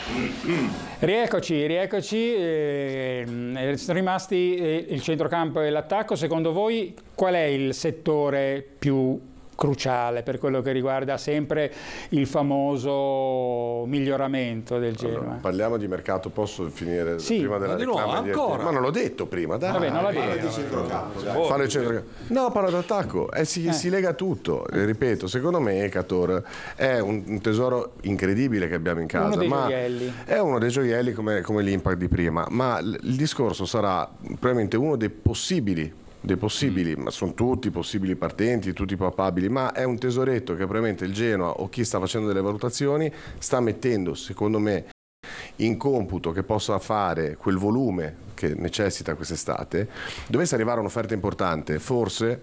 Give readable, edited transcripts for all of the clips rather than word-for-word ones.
Rieccoci, sono rimasti il centrocampo e l'attacco. Secondo voi qual è il settore più cruciale per quello che riguarda sempre il famoso miglioramento del Genoa? Allora, parliamo di mercato, posso finire prima della di nuovo, reclama? ancora? Ma non l'ho detto prima, dai. Vabbè, non l'ha detto. Fare il centrocampo. No, parlo d'attacco, si lega a tutto. Ripeto, secondo me Ekator è un tesoro incredibile che abbiamo in casa. Uno dei gioielli. È uno dei gioielli come l'Impact di prima, ma il discorso sarà probabilmente uno dei possibili, ma sono tutti possibili partenti, tutti papabili, ma è un tesoretto che probabilmente il Genoa o chi sta facendo delle valutazioni sta mettendo, secondo me, in computo che possa fare quel volume che necessita quest'estate. Dovesse arrivare un'offerta importante, forse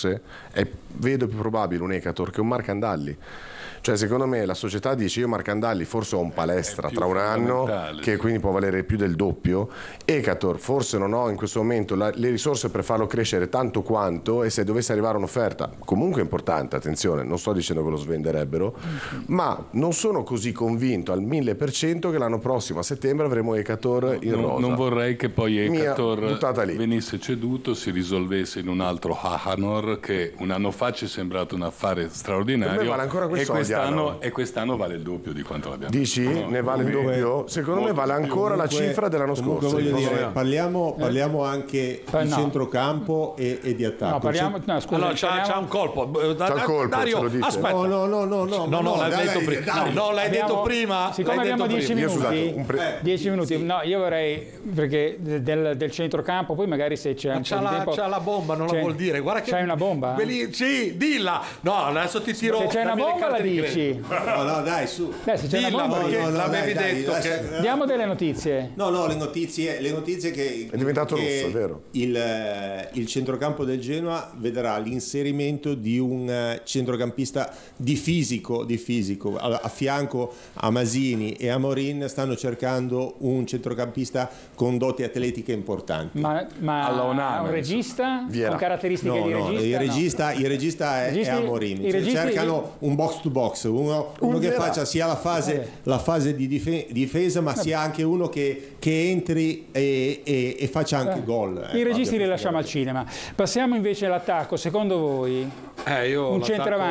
vedo più probabile un Ekator che un Marcandalli. Cioè, secondo me la società dice: io Marcandalli forse ho un palestra tra un anno che quindi può valere più del doppio. Ekator forse non ho in questo momento le risorse per farlo crescere tanto quanto, e se dovesse arrivare un'offerta comunque importante, attenzione, non sto dicendo che lo svenderebbero, ma non sono così convinto al 1000% che l'anno prossimo a settembre avremo Ekator in rosa. Non vorrei che poi Ekator lì venisse ceduto, si risolvesse in un altro Hahanor, che un anno fa ci è sembrato un affare straordinario. Per me vale ancora quei soldi, e quest'anno vale il doppio di quanto l'abbiamo. Dici? Ne vale il doppio? Secondo me vale ancora la cifra dell'anno scorso. Voglio dire, parliamo anche di centrocampo e di attacco. No, parliamo. No, scusa, allora, c'ha un colpo. C'ha il colpo, Dario, ce lo dice. aspetta. No, l'hai detto prima. Siccome abbiamo 10 minuti, no, io vorrei, perché del centrocampo, poi magari se c'è un po' di tempo. C'ha la bomba, non la vuol dire. Guarda che c'hai una bomba? Sì, dilla. No, adesso ti tiro. Se c'è una bomba la dici. No, dai, su. Se c'è Dilla, una bomba, perché l'avevi detto che... Diamo delle notizie. No, le notizie che è diventato rosso, è vero. Il centrocampo del Genoa vedrà l'inserimento di un centrocampista di fisico. A fianco a Masini e a Morin stanno cercando un centrocampista con doti atletiche importanti. Ma un regista? Viera. Con caratteristiche di regista? Il regista è Amorim. Cercano un box to box, uno che faccia sia la fase di difesa, ma sia anche uno che entri e faccia anche gol. I registi li lasciamo al cinema. Passiamo invece all'attacco. Secondo voi Io un centravanti